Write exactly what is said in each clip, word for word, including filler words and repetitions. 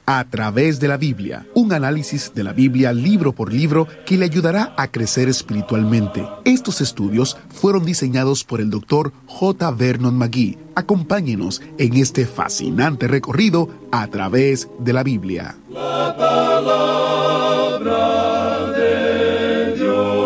A través de la Biblia, un análisis de la Biblia libro por libro que le ayudará a crecer espiritualmente. Estos estudios fueron diseñados por el doctor J. Vernon McGee. Acompáñenos en este fascinante recorrido a través de la Biblia. La palabra de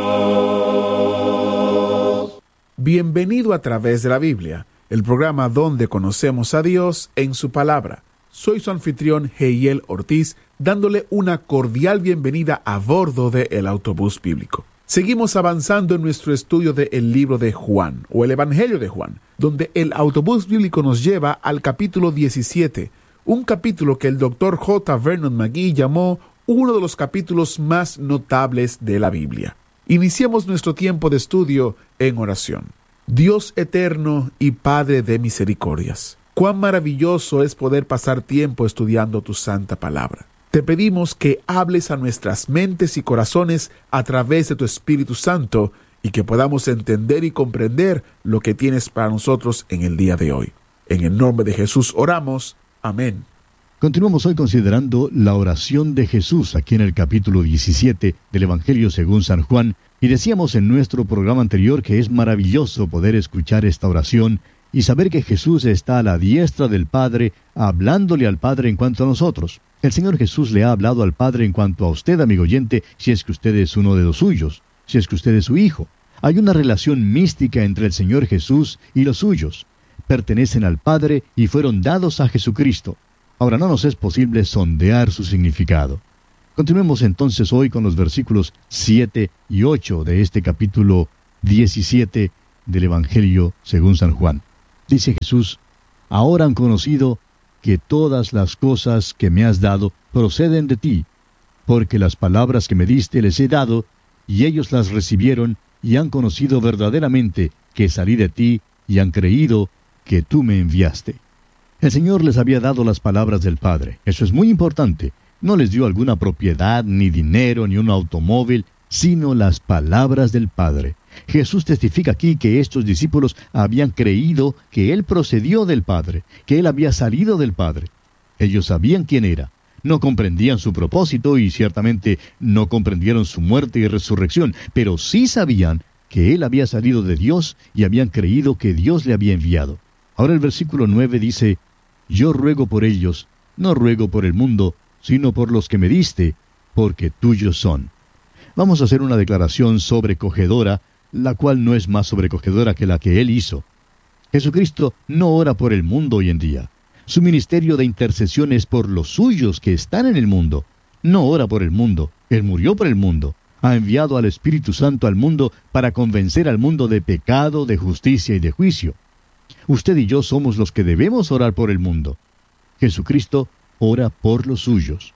Dios. Bienvenido a Través de la Biblia, el programa donde conocemos a Dios en su palabra. Soy su anfitrión, Heiel Ortiz, dándole una cordial bienvenida a bordo de El Autobús Bíblico. Seguimos avanzando en nuestro estudio del libro de Juan, o el Evangelio de Juan, donde el Autobús Bíblico nos lleva al capítulo diecisiete, un capítulo que el doctor J. Vernon McGee llamó uno de los capítulos más notables de la Biblia. Iniciemos nuestro tiempo de estudio en oración. Dios eterno y Padre de misericordias, cuán maravilloso es poder pasar tiempo estudiando tu santa palabra. Te pedimos que hables a nuestras mentes y corazones a través de tu Espíritu Santo y que podamos entender y comprender lo que tienes para nosotros en el día de hoy. En el nombre de Jesús oramos. Amén. Continuamos hoy considerando la oración de Jesús aquí en el capítulo diecisiete del Evangelio según San Juan, y decíamos en nuestro programa anterior que es maravilloso poder escuchar esta oración y saber que Jesús está a la diestra del Padre, hablándole al Padre en cuanto a nosotros. El Señor Jesús le ha hablado al Padre en cuanto a usted, amigo oyente, si es que usted es uno de los suyos, si es que usted es su hijo. Hay una relación mística entre el Señor Jesús y los suyos. Pertenecen al Padre y fueron dados a Jesucristo. Ahora no nos es posible sondear su significado. Continuemos entonces hoy con los versículos siete y ocho de este capítulo diecisiete del Evangelio según San Juan. Dice Jesús: ahora han conocido que todas las cosas que me has dado proceden de ti, porque las palabras que me diste les he dado, y ellos las recibieron, y han conocido verdaderamente que salí de ti, y han creído que tú me enviaste. El Señor les había dado las palabras del Padre. Eso es muy importante. No les dio alguna propiedad, ni dinero, ni un automóvil, sino las palabras del Padre. Jesús testifica aquí que estos discípulos habían creído que Él procedió del Padre, que Él había salido del Padre. Ellos sabían quién era, no comprendían su propósito y ciertamente no comprendieron su muerte y resurrección, pero sí sabían que Él había salido de Dios y habían creído que Dios le había enviado. Ahora el versículo nueve dice: yo ruego por ellos, no ruego por el mundo, sino por los que me diste, porque tuyos son. Vamos a hacer una declaración sobrecogedora, la cual no es más sobrecogedora que la que Él hizo. Jesucristo no ora por el mundo hoy en día. Su ministerio de intercesión es por los suyos que están en el mundo. No ora por el mundo. Él murió por el mundo. Ha enviado al Espíritu Santo al mundo para convencer al mundo de pecado, de justicia y de juicio. Usted y yo somos los que debemos orar por el mundo. Jesucristo ora por los suyos.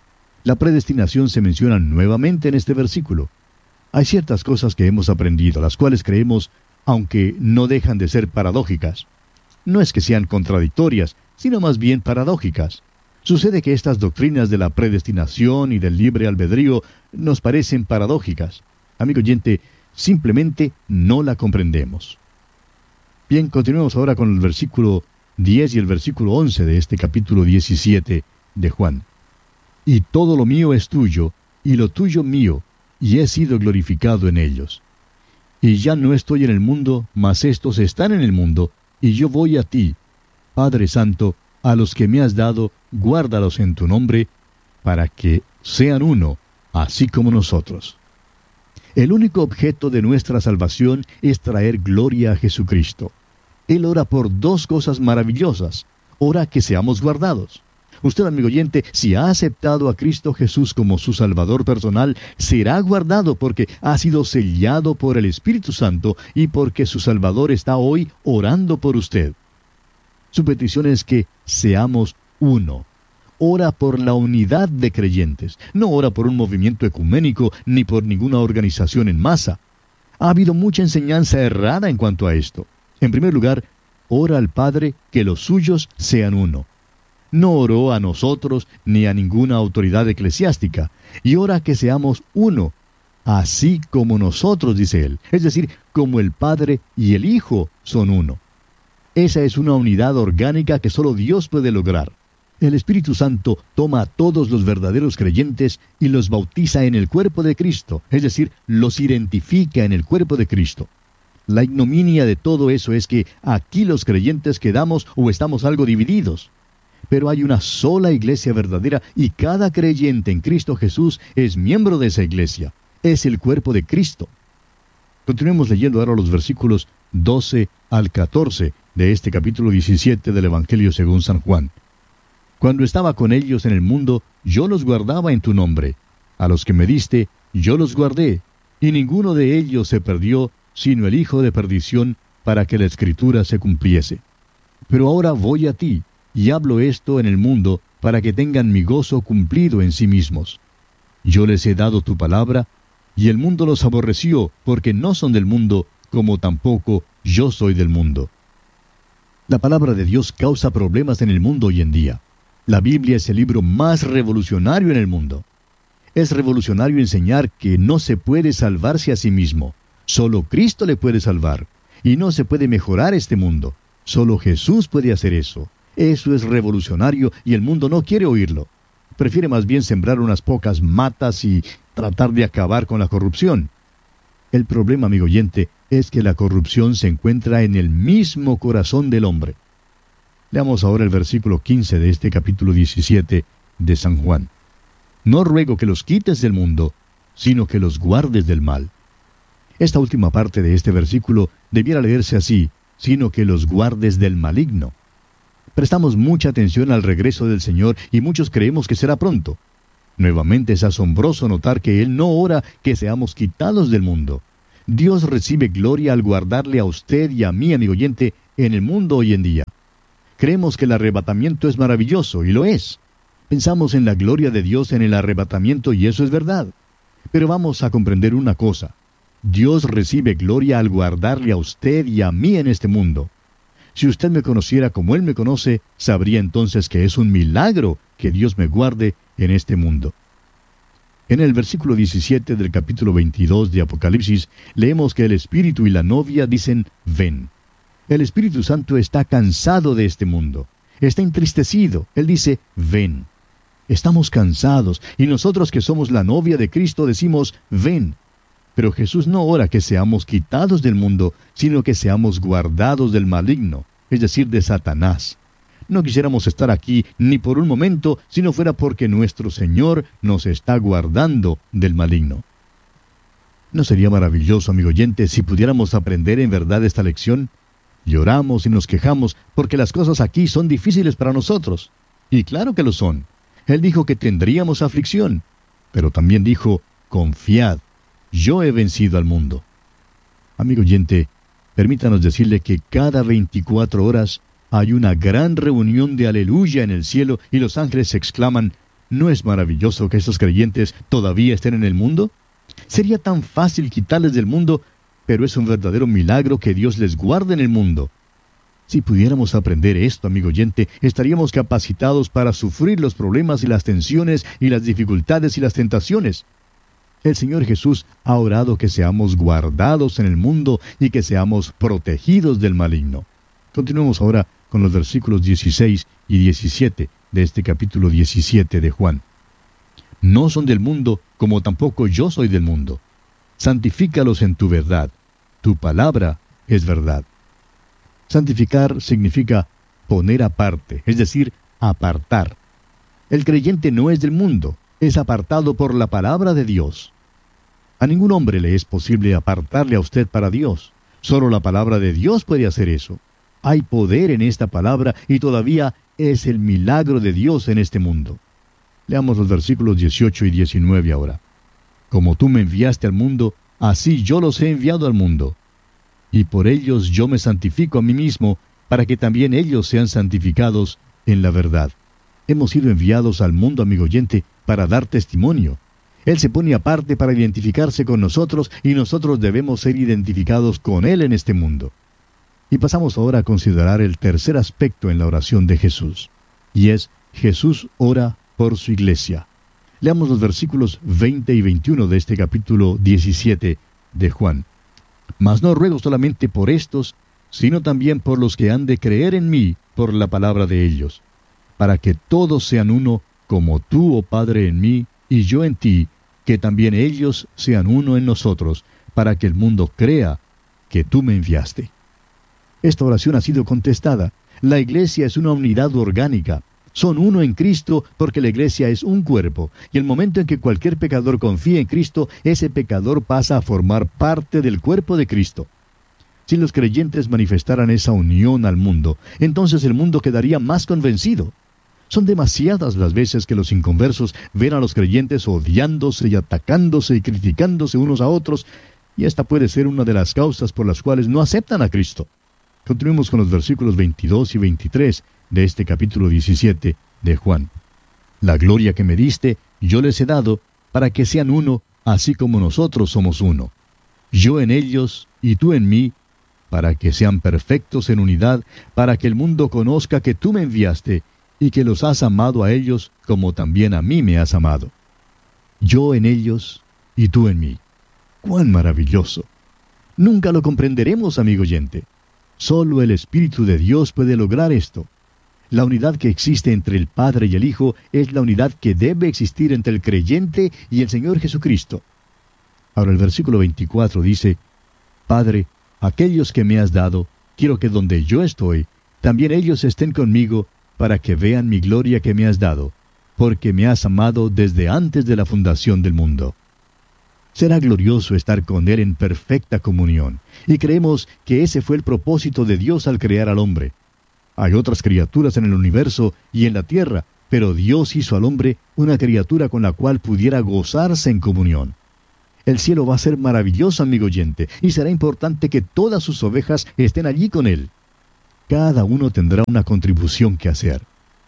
La predestinación se menciona nuevamente en este versículo. Hay ciertas cosas que hemos aprendido, las cuales creemos, aunque no dejan de ser paradójicas. No es que sean contradictorias, sino más bien paradójicas. Sucede que estas doctrinas de la predestinación y del libre albedrío nos parecen paradójicas. Amigo oyente, simplemente no la comprendemos. Bien, continuemos ahora con el versículo diez y el versículo once de este capítulo diecisiete de Juan. Y todo lo mío es tuyo, y lo tuyo mío, y he sido glorificado en ellos. Y ya no estoy en el mundo, mas estos están en el mundo, y yo voy a ti. Padre Santo, a los que me has dado, guárdalos en tu nombre, para que sean uno, así como nosotros. El único objeto de nuestra salvación es traer gloria a Jesucristo. Él ora por dos cosas maravillosas. Ora que seamos guardados. Usted, amigo oyente, si ha aceptado a Cristo Jesús como su Salvador personal, será guardado porque ha sido sellado por el Espíritu Santo y porque su Salvador está hoy orando por usted. Su petición es que seamos uno. Ora por la unidad de creyentes. No ora por un movimiento ecuménico ni por ninguna organización en masa. Ha habido mucha enseñanza errada en cuanto a esto. En primer lugar, ora al Padre que los suyos sean uno. No oró a nosotros ni a ninguna autoridad eclesiástica, y ora que seamos uno, así como nosotros, dice él, es decir, como el Padre y el Hijo son uno. Esa es una unidad orgánica que solo Dios puede lograr. El Espíritu Santo toma a todos los verdaderos creyentes y los bautiza en el cuerpo de Cristo, es decir, los identifica en el cuerpo de Cristo. La ignominia de todo eso es que aquí los creyentes quedamos o estamos algo divididos. Pero hay una sola iglesia verdadera y cada creyente en Cristo Jesús es miembro de esa iglesia. Es el cuerpo de Cristo. Continuemos leyendo ahora los versículos doce al catorce de este capítulo diecisiete del Evangelio según San Juan. Cuando estaba con ellos en el mundo, yo los guardaba en tu nombre. A los que me diste, yo los guardé, y ninguno de ellos se perdió, sino el hijo de perdición, para que la Escritura se cumpliese. Pero ahora voy a ti, y hablo esto en el mundo, para que tengan mi gozo cumplido en sí mismos. Yo les he dado tu palabra, y el mundo los aborreció, porque no son del mundo, como tampoco yo soy del mundo. La palabra de Dios causa problemas en el mundo hoy en día. La Biblia es el libro más revolucionario en el mundo. Es revolucionario enseñar que no se puede salvarse a sí mismo. Solo Cristo le puede salvar. Y no se puede mejorar este mundo. Solo Jesús puede hacer eso. Eso es revolucionario y el mundo no quiere oírlo. Prefiere más bien sembrar unas pocas matas y tratar de acabar con la corrupción. El problema, amigo oyente, es que la corrupción se encuentra en el mismo corazón del hombre. Leamos ahora el versículo quince de este capítulo diecisiete de San Juan. No ruego que los quites del mundo, sino que los guardes del mal. Esta última parte de este versículo debiera leerse así, sino que los guardes del maligno. Prestamos mucha atención al regreso del Señor y muchos creemos que será pronto. Nuevamente es asombroso notar que Él no ora que seamos quitados del mundo. Dios recibe gloria al guardarle a usted y a mí, amigo oyente, en el mundo hoy en día. Creemos que el arrebatamiento es maravilloso, y lo es. Pensamos en la gloria de Dios en el arrebatamiento, y eso es verdad. Pero vamos a comprender una cosa. Dios recibe gloria al guardarle a usted y a mí en este mundo. Si usted me conociera como Él me conoce, sabría entonces que es un milagro que Dios me guarde en este mundo. En el versículo diecisiete del capítulo veintidós de Apocalipsis, leemos que el Espíritu y la novia dicen, ven. El Espíritu Santo está cansado de este mundo. Está entristecido. Él dice, ven. Estamos cansados, y nosotros que somos la novia de Cristo decimos, ven. Pero Jesús no ora que seamos quitados del mundo, sino que seamos guardados del maligno, es decir, de Satanás. No quisiéramos estar aquí ni por un momento, si no fuera porque nuestro Señor nos está guardando del maligno. ¿No sería maravilloso, amigo oyente, si pudiéramos aprender en verdad esta lección? Lloramos y nos quejamos porque las cosas aquí son difíciles para nosotros. Y claro que lo son. Él dijo que tendríamos aflicción. Pero también dijo, confiad, yo he vencido al mundo. Amigo oyente, permítanos decirle que cada veinticuatro horas hay una gran reunión de aleluya en el cielo y los ángeles exclaman, ¿no es maravilloso que estos creyentes todavía estén en el mundo? Sería tan fácil quitarles del mundo, pero es un verdadero milagro que Dios les guarde en el mundo. Si pudiéramos aprender esto, amigo oyente, estaríamos capacitados para sufrir los problemas y las tensiones y las dificultades y las tentaciones. El Señor Jesús ha orado que seamos guardados en el mundo y que seamos protegidos del maligno. Continuemos ahora con los versículos dieciséis y diecisiete de este capítulo diecisiete de Juan. No son del mundo, como tampoco yo soy del mundo. Santifícalos en tu verdad. Tu palabra es verdad. Santificar significa poner aparte, es decir, apartar. El creyente no es del mundo, es apartado por la palabra de Dios. A ningún hombre le es posible apartarle a usted para Dios. Solo la palabra de Dios puede hacer eso. Hay poder en esta palabra y todavía es el milagro de Dios en este mundo. Leamos los versículos dieciocho y diecinueve ahora. Como tú me enviaste al mundo, así yo los he enviado al mundo. Y por ellos yo me santifico a mí mismo, para que también ellos sean santificados en la verdad. Hemos sido enviados al mundo, amigo oyente, para dar testimonio. Él se pone aparte para identificarse con nosotros y nosotros debemos ser identificados con Él en este mundo. Y pasamos ahora a considerar el tercer aspecto en la oración de Jesús, y es Jesús ora por su iglesia. Leamos los versículos veinte y veintiuno de este capítulo diecisiete de Juan. Mas no ruego solamente por estos, sino también por los que han de creer en mí por la palabra de ellos, para que todos sean uno, como tú, oh Padre, en mí, y yo en ti, que también ellos sean uno en nosotros, para que el mundo crea que tú me enviaste. Esta oración ha sido contestada. La iglesia es una unidad orgánica. Son uno en Cristo porque la iglesia es un cuerpo, y el momento en que cualquier pecador confía en Cristo, ese pecador pasa a formar parte del cuerpo de Cristo. Si los creyentes manifestaran esa unión al mundo, entonces el mundo quedaría más convencido. Son demasiadas las veces que los inconversos ven a los creyentes odiándose y atacándose y criticándose unos a otros, y esta puede ser una de las causas por las cuales no aceptan a Cristo. Continuemos con los versículos veintidós y veintitrés de este capítulo diecisiete de Juan. La gloria que me diste, yo les he dado, para que sean uno, así como nosotros somos uno. Yo en ellos y tú en mí, para que sean perfectos en unidad, para que el mundo conozca que tú me enviaste, y que los has amado a ellos como también a mí me has amado. Yo en ellos y tú en mí. ¡Cuán maravilloso! Nunca lo comprenderemos, amigo oyente. Solo el Espíritu de Dios puede lograr esto. La unidad que existe entre el Padre y el Hijo es la unidad que debe existir entre el creyente y el Señor Jesucristo. Ahora el versículo veinticuatro dice, Padre, aquellos que me has dado, quiero que donde yo estoy, también ellos estén conmigo, para que vean mi gloria que me has dado, porque me has amado desde antes de la fundación del mundo. Será glorioso estar con Él en perfecta comunión, y creemos que ese fue el propósito de Dios al crear al hombre. Hay otras criaturas en el universo y en la tierra, pero Dios hizo al hombre una criatura con la cual pudiera gozarse en comunión. El cielo va a ser maravilloso, amigo oyente, y será importante que todas sus ovejas estén allí con Él. Cada uno tendrá una contribución que hacer.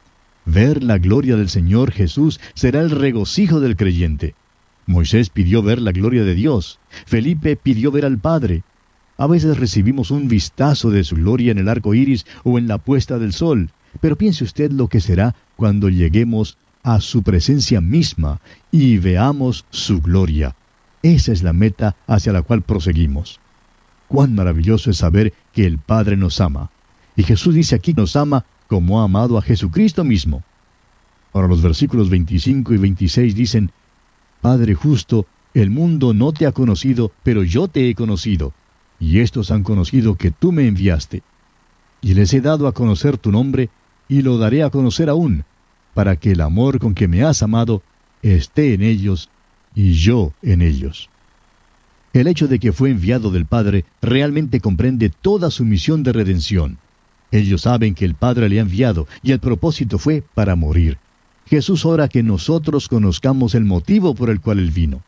Ver la gloria del Señor Jesús será el regocijo del creyente. Moisés pidió ver la gloria de Dios. Felipe pidió ver al Padre. A veces recibimos un vistazo de su gloria en el arco iris o en la puesta del sol, pero piense usted lo que será cuando lleguemos a su presencia misma y veamos su gloria. Esa es la meta hacia la cual proseguimos. Cuán maravilloso es saber que el Padre nos ama. Y Jesús dice aquí que nos ama como ha amado a Jesucristo mismo. Ahora los versículos veinticinco y veintiséis dicen, Padre justo, el mundo no te ha conocido, pero yo te he conocido, y estos han conocido que tú me enviaste. Y les he dado a conocer tu nombre, y lo daré a conocer aún, para que el amor con que me has amado esté en ellos, y yo en ellos. El hecho de que fue enviado del Padre realmente comprende toda su misión de redención. Ellos saben que el Padre le ha enviado, y el propósito fue para morir. Jesús ora que nosotros conozcamos el motivo por el cual Él vino.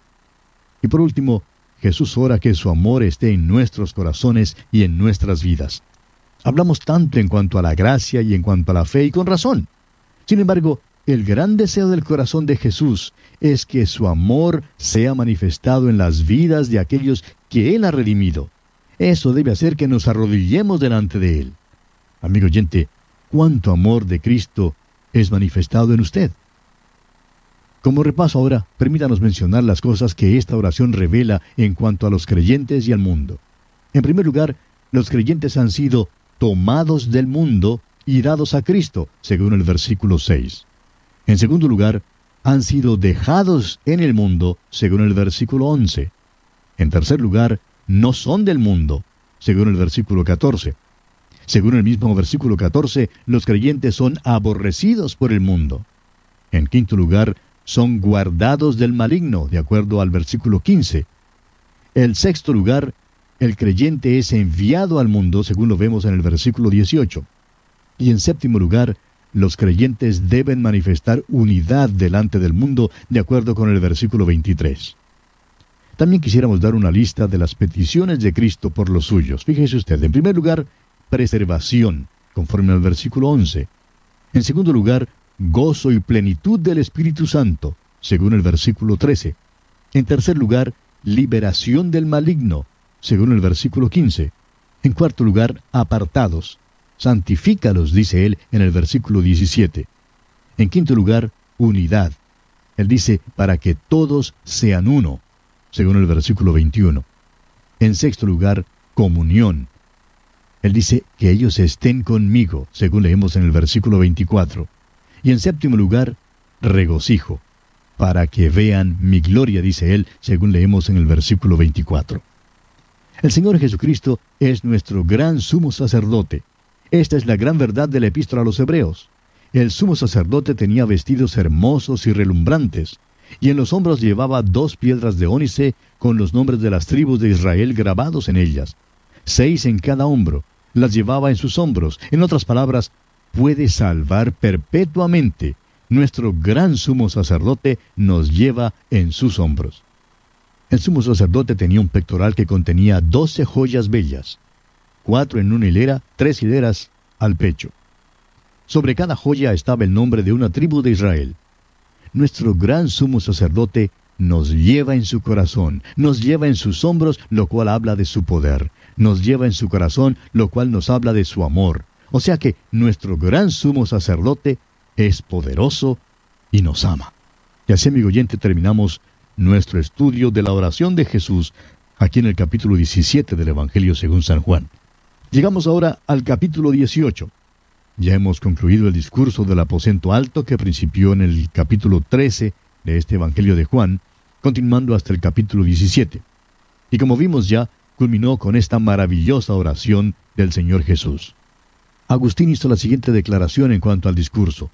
Y por último, Jesús ora que su amor esté en nuestros corazones y en nuestras vidas. Hablamos tanto en cuanto a la gracia y en cuanto a la fe, y con razón. Sin embargo, el gran deseo del corazón de Jesús es que su amor sea manifestado en las vidas de aquellos que Él ha redimido. Eso debe hacer que nos arrodillemos delante de Él. Amigo oyente, ¿cuánto amor de Cristo es manifestado en usted? Como repaso ahora, permítanos mencionar las cosas que esta oración revela en cuanto a los creyentes y al mundo. En primer lugar, los creyentes han sido tomados del mundo y dados a Cristo, según el versículo seis. En segundo lugar, han sido dejados en el mundo, según el versículo once. En tercer lugar, no son del mundo, según el versículo catorce. Según el mismo versículo catorce, los creyentes son aborrecidos por el mundo. En quinto lugar, son guardados del maligno, de acuerdo al versículo quince. El sexto lugar, el creyente es enviado al mundo, según lo vemos en el versículo dieciocho. Y en séptimo lugar, los creyentes deben manifestar unidad delante del mundo, de acuerdo con el versículo veintitrés. También quisiéramos dar una lista de las peticiones de Cristo por los suyos. Fíjese usted, en primer lugar, preservación, conforme al versículo once. En segundo lugar, gozo y plenitud del Espíritu Santo, según el versículo trece. En tercer lugar, liberación del maligno, según el versículo quince. En cuarto lugar, apartados. Santifícalos, dice él en el versículo diecisiete. En quinto lugar, unidad. Él dice, para que todos sean uno, según el versículo veintiuno. En sexto lugar, comunión. Él dice que ellos estén conmigo, según leemos en el versículo veinticuatro. Y en séptimo lugar, regocijo, para que vean mi gloria, dice él, según leemos en el versículo veinticuatro. El Señor Jesucristo es nuestro gran sumo sacerdote. Esta es la gran verdad de la epístola a los Hebreos. El sumo sacerdote tenía vestidos hermosos y relumbrantes, y en los hombros llevaba dos piedras de ónice con los nombres de las tribus de Israel grabados en ellas, seis en cada hombro. Las llevaba en sus hombros. En otras palabras, puede salvar perpetuamente. Nuestro gran sumo sacerdote nos lleva en sus hombros. El sumo sacerdote tenía un pectoral que contenía doce joyas bellas, cuatro en una hilera, tres hileras al pecho. Sobre cada joya estaba el nombre de una tribu de Israel. Nuestro gran sumo sacerdote nos lleva en su corazón, nos lleva en sus hombros, lo cual habla de su poder. Nos lleva en su corazón, lo cual nos habla de su amor. O sea que nuestro gran sumo sacerdote es poderoso y nos ama. Y así, amigo oyente, terminamos nuestro estudio de la oración de Jesús aquí en el capítulo diecisiete del Evangelio según San Juan. Llegamos ahora al capítulo dieciocho. Ya hemos concluido el discurso del aposento alto que principió en el capítulo trece de este Evangelio de Juan, continuando hasta el capítulo diecisiete. Y como vimos ya, culminó con esta maravillosa oración del Señor Jesús. Agustín hizo la siguiente declaración en cuanto al discurso.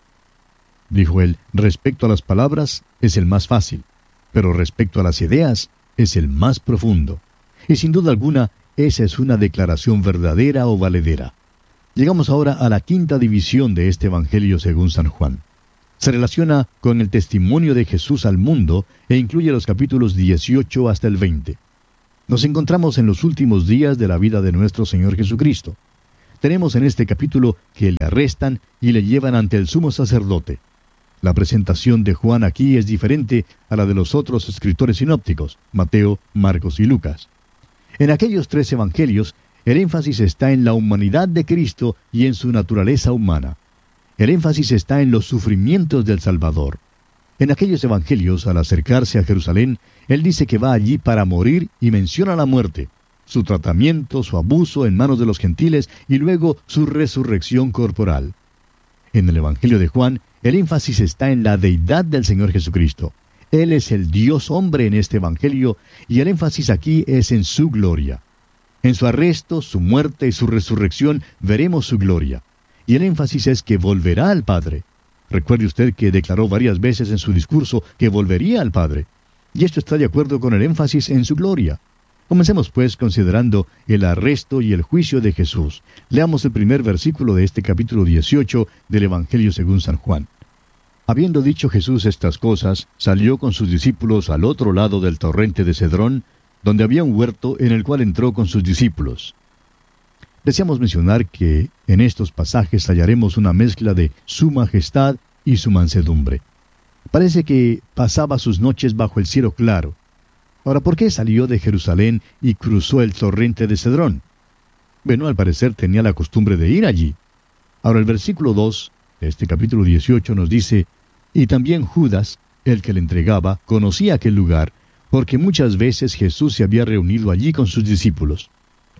Dijo él, respecto a las palabras es el más fácil, pero respecto a las ideas es el más profundo. Y sin duda alguna, esa es una declaración verdadera o valedera. Llegamos ahora a la quinta división de este Evangelio según San Juan. Se relaciona con el testimonio de Jesús al mundo e incluye los capítulos dieciocho hasta el veinte. Nos encontramos en los últimos días de la vida de nuestro Señor Jesucristo. Tenemos en este capítulo que le arrestan y le llevan ante el sumo sacerdote. La presentación de Juan aquí es diferente a la de los otros escritores sinópticos, Mateo, Marcos y Lucas. En aquellos tres evangelios, el énfasis está en la humanidad de Cristo y en su naturaleza humana. El énfasis está en los sufrimientos del Salvador. En aquellos evangelios, al acercarse a Jerusalén, él dice que va allí para morir y menciona la muerte, su tratamiento, su abuso en manos de los gentiles y luego su resurrección corporal. En el Evangelio de Juan, el énfasis está en la deidad del Señor Jesucristo. Él es el Dios hombre en este Evangelio y el énfasis aquí es en su gloria. En su arresto, su muerte y su resurrección veremos su gloria. Y el énfasis es que volverá al Padre. Recuerde usted que declaró varias veces en su discurso que volvería al Padre. Y esto está de acuerdo con el énfasis en su gloria. Comencemos pues considerando el arresto y el juicio de Jesús. Leamos el primer versículo de este capítulo dieciocho del Evangelio según San Juan. Habiendo dicho Jesús estas cosas, salió con sus discípulos al otro lado del torrente de Cedrón, donde había un huerto en el cual entró con sus discípulos. Deseamos mencionar que en estos pasajes hallaremos una mezcla de su majestad y su mansedumbre. Parece que pasaba sus noches bajo el cielo claro. Ahora, ¿por qué salió de Jerusalén y cruzó el torrente de Cedrón? Bueno, al parecer tenía la costumbre de ir allí. Ahora, el versículo dos de este capítulo dieciocho nos dice, y también Judas, el que le entregaba, conocía aquel lugar, porque muchas veces Jesús se había reunido allí con sus discípulos.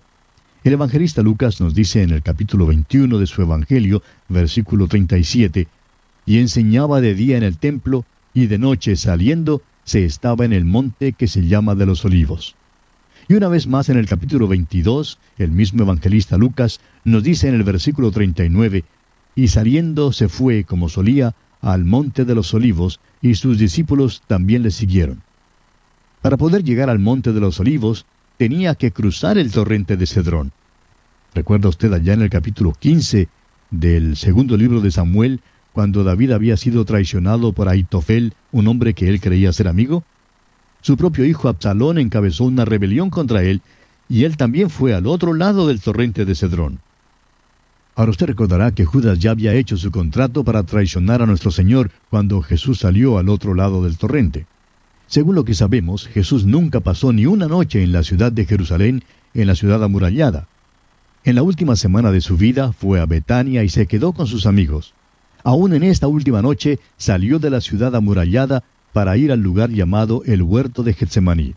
El evangelista Lucas nos dice en el capítulo veintiuno de su Evangelio, versículo treinta y siete, y enseñaba de día en el templo, y de noche saliendo, se estaba en el monte que se llama de los Olivos. Y una vez más en el capítulo veintidós, el mismo evangelista Lucas nos dice en el versículo treinta y nueve, y saliendo se fue, como solía, al monte de los Olivos, y sus discípulos también le siguieron. Para poder llegar al monte de los Olivos, tenía que cruzar el torrente de Cedrón. ¿Recuerda usted allá en el capítulo quince del segundo libro de Samuel, cuando David había sido traicionado por Ahitofel, un hombre que él creía ser amigo? Su propio hijo Absalón encabezó una rebelión contra él, y él también fue al otro lado del torrente de Cedrón. Ahora usted recordará que Judas ya había hecho su contrato para traicionar a nuestro Señor cuando Jesús salió al otro lado del torrente. Según lo que sabemos, Jesús nunca pasó ni una noche en la ciudad de Jerusalén, en la ciudad amurallada. En la última semana de su vida fue a Betania y se quedó con sus amigos. Aún en esta última noche salió de la ciudad amurallada para ir al lugar llamado el huerto de Getsemaní.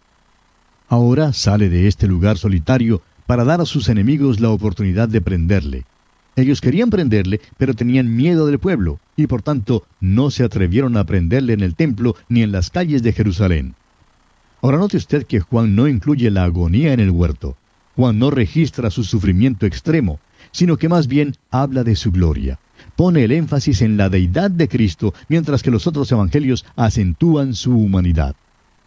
Ahora sale de este lugar solitario para dar a sus enemigos la oportunidad de prenderle. Ellos querían prenderle, pero tenían miedo del pueblo, y por tanto no se atrevieron a prenderle en el templo ni en las calles de Jerusalén. Ahora note usted que Juan no incluye la agonía en el huerto. Juan no registra su sufrimiento extremo, sino que más bien habla de su gloria. Pone el énfasis en la deidad de Cristo, mientras que los otros evangelios acentúan su humanidad.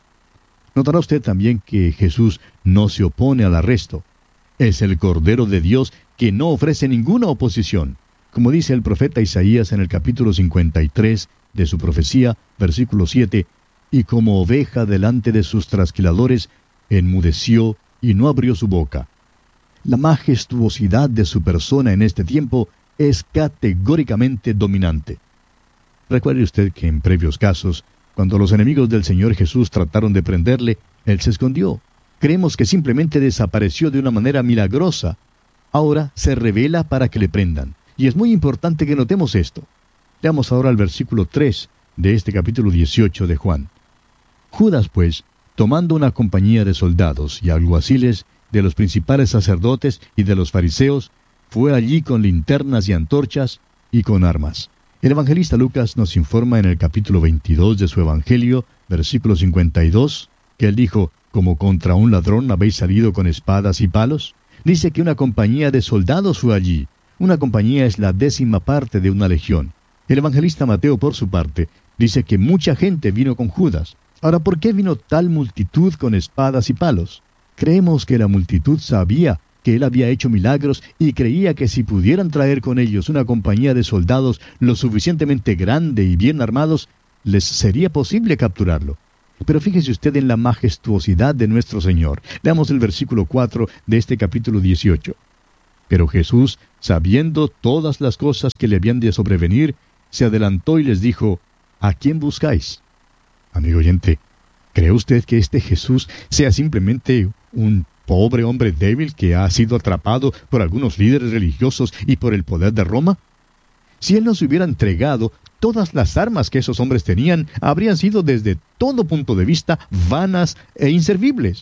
Notará usted también que Jesús no se opone al arresto. Es el Cordero de Dios que no ofrece ninguna oposición. Como dice el profeta Isaías en el capítulo cincuenta y tres de su profecía, versículo siete, y como oveja delante de sus trasquiladores, enmudeció y no abrió su boca. La majestuosidad de su persona en este tiempo es categóricamente dominante. Recuerde usted que en previos casos, cuando los enemigos del Señor Jesús trataron de prenderle, Él se escondió. Creemos que simplemente desapareció de una manera milagrosa. Ahora se revela para que le prendan. Y es muy importante que notemos esto. Leamos ahora el versículo tres de este capítulo dieciocho de Juan. Judas, pues, tomando una compañía de soldados y alguaciles, de los principales sacerdotes y de los fariseos, fue allí con linternas y antorchas y con armas. El evangelista Lucas nos informa en el capítulo veintidós de su evangelio, versículo cincuenta y dos, que él dijo, ¿como contra un ladrón habéis salido con espadas y palos? Dice que una compañía de soldados fue allí. Una compañía es la décima parte de una legión. El evangelista Mateo, por su parte, dice que mucha gente vino con Judas. Ahora, ¿por qué vino tal multitud con espadas y palos? Creemos que la multitud sabía que él había hecho milagros y creía que si pudieran traer con ellos una compañía de soldados lo suficientemente grande y bien armados, les sería posible capturarlo. Pero fíjese usted en la majestuosidad de nuestro Señor. Leamos el versículo cuatro de este capítulo dieciocho. Pero Jesús, sabiendo todas las cosas que le habían de sobrevenir, se adelantó y les dijo, ¿a quién buscáis? Amigo oyente, ¿cree usted que este Jesús sea simplemente un pobre hombre débil que ha sido atrapado por algunos líderes religiosos y por el poder de Roma? Si él nos hubiera entregado, todas las armas que esos hombres tenían habrían sido desde todo punto de vista vanas e inservibles.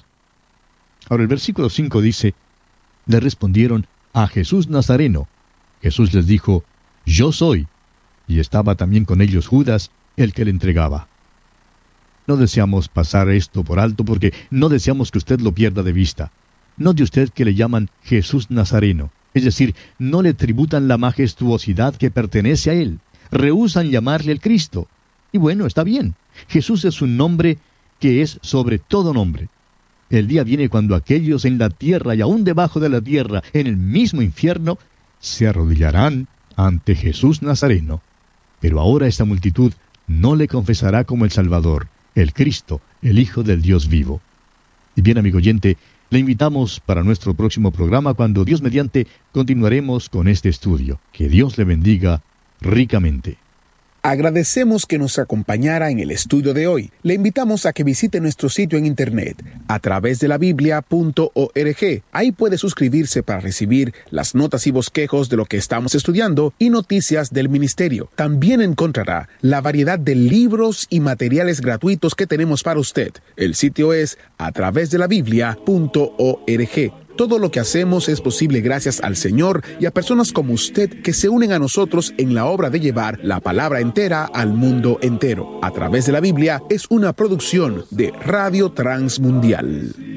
Ahora el versículo cinco dice, le respondieron, a Jesús Nazareno. Jesús les dijo, yo soy. Y estaba también con ellos Judas, el que le entregaba. No deseamos pasar esto por alto porque no deseamos que usted lo pierda de vista. Note usted que le llaman Jesús Nazareno, es decir, no le tributan la majestuosidad que pertenece a él. Rehúsan llamarle el Cristo. Y bueno, está bien. Jesús es un nombre que es sobre todo nombre. El día viene cuando aquellos en la tierra y aún debajo de la tierra, en el mismo infierno, se arrodillarán ante Jesús Nazareno. Pero ahora esta multitud no le confesará como el Salvador, el Cristo, el Hijo del Dios vivo. Y bien, amigo oyente, le invitamos para nuestro próximo programa cuando Dios mediante continuaremos con este estudio. Que Dios le bendiga ricamente. Agradecemos que nos acompañara en el estudio de hoy. Le invitamos a que visite nuestro sitio en internet a través de la biblia punto org. Ahí puede suscribirse para recibir las notas y bosquejos de lo que estamos estudiando y noticias del ministerio. También encontrará la variedad de libros y materiales gratuitos que tenemos para usted. El sitio es a través de la biblia punto org. Todo lo que hacemos es posible gracias al Señor y a personas como usted que se unen a nosotros en la obra de llevar la palabra entera al mundo entero. A través de la Biblia es una producción de Radio Transmundial.